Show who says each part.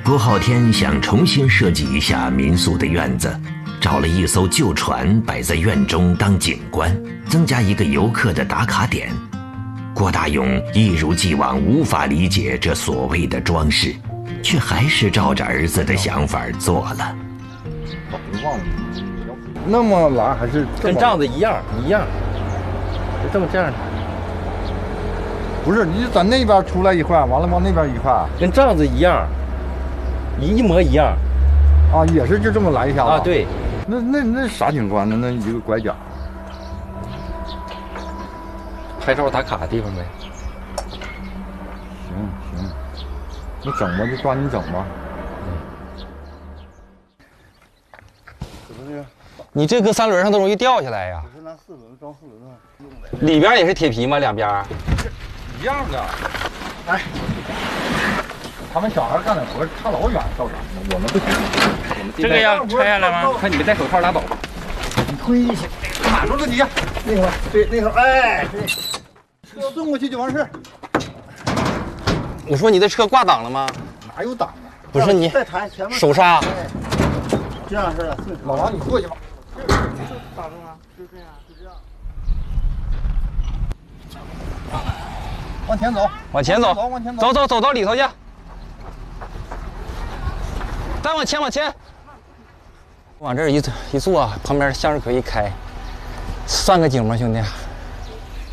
Speaker 1: 郭浩天想重新设计一下民宿的院子，找了一艘旧船摆在院中当景观，增加一个游客的打卡点。郭大勇一如既往无法理解这所谓的装饰，却还是照着儿子的想法做了。
Speaker 2: 忘了，那么蓝还是
Speaker 3: 跟帐子一样，就这样的。
Speaker 2: 不是，你在那边出来一块，完了往那边一块，
Speaker 3: 跟帐子一样，一模一样。
Speaker 2: 啊，也是就这么来一下子
Speaker 3: 啊？对。
Speaker 2: 那啥景观呢？那一个拐角。
Speaker 3: 拍照打卡的地方呗。
Speaker 2: 行，那整吧，就抓紧整吧。
Speaker 4: 你这搁3轮上都容易掉下来呀。
Speaker 2: 我是拿4轮装4轮的用的。
Speaker 4: 里边也是铁皮吗？两边？
Speaker 2: 一样的。哎，他们小孩干的活差老远，到哪呢？我们不行。
Speaker 3: 这个要拆下来吗？看你没戴手套拉倒。
Speaker 2: 你推一下，卡住了你。那头，对，那头，哎，对，顺过去就完事。
Speaker 4: 我说你的车挂档了吗？
Speaker 2: 哪有档啊？
Speaker 4: 不是你
Speaker 2: 再抬前面
Speaker 4: 手刹。
Speaker 2: 这样式的。老王，你过去吧。
Speaker 5: 打中啊，就这样，就这样。
Speaker 2: 往前走，
Speaker 4: 往前走，
Speaker 2: 往前走，
Speaker 4: 走到里头去。再往前，往这儿一坐，旁边向日葵一开，算个景吗，兄弟？